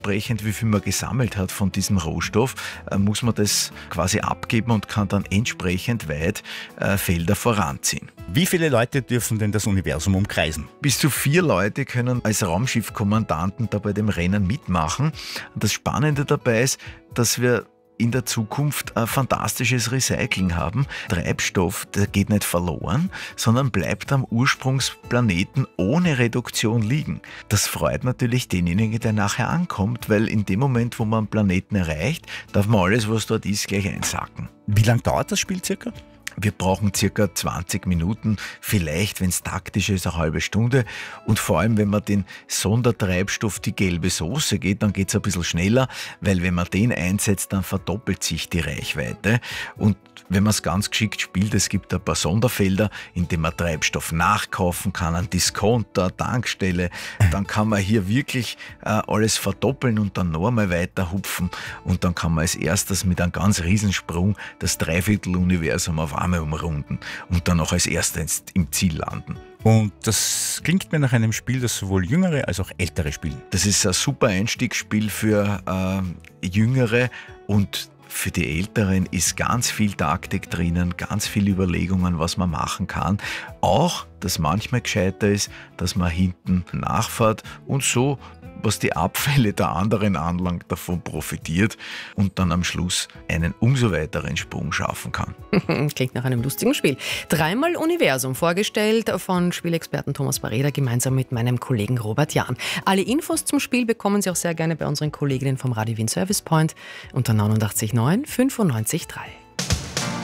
Entsprechend, wie viel man gesammelt hat von diesem Rohstoff, muss man das quasi abgeben und kann dann entsprechend weit Felder voranziehen. Wie viele Leute dürfen denn das Universum umkreisen? Bis zu 4 Leute können als Raumschiffkommandanten da bei dem Rennen mitmachen. Und das Spannende dabei ist, dass wir in der Zukunft ein fantastisches Recycling haben. Treibstoff, der geht nicht verloren, sondern bleibt am Ursprungsplaneten ohne Reduktion liegen. Das freut natürlich denjenigen, der nachher ankommt, weil in dem Moment, wo man einen Planeten erreicht, darf man alles, was dort ist, gleich einsacken. Wie lange dauert das Spiel circa? Wir brauchen circa 20 Minuten, vielleicht, wenn es taktisch ist, eine halbe Stunde. Und vor allem, wenn man den Sondertreibstoff, die gelbe Soße geht, dann geht es ein bisschen schneller, weil wenn man den einsetzt, dann verdoppelt sich die Reichweite. Und wenn man es ganz geschickt spielt, es gibt ein paar Sonderfelder, in denen man Treibstoff nachkaufen kann, ein Discounter, Tankstelle, dann kann man hier wirklich alles verdoppeln und dann noch einmal weiter hupfen. Und dann kann man als erstes mit einem ganz Riesensprung das Dreivierteluniversum auf einmal umrunden und dann auch als erster im Ziel landen. Und das klingt mir nach einem Spiel, das sowohl Jüngere als auch Ältere spielen. Das ist ein super Einstiegsspiel für Jüngere, und für die Älteren ist ganz viel Taktik drinnen, ganz viel Überlegungen, was man machen kann. Auch, dass manchmal gescheiter ist, dass man hinten nachfährt und so, was die Abfälle der anderen anlangt, davon profitiert und dann am Schluss einen umso weiteren Sprung schaffen kann. Klingt nach einem lustigen Spiel. Dreimal Universum, vorgestellt von Spielexperten Thomas Bareder gemeinsam mit meinem Kollegen Robert Jahn. Alle Infos zum Spiel bekommen Sie auch sehr gerne bei unseren Kolleginnen vom Radio Wien Service Point unter 89.9 95.3.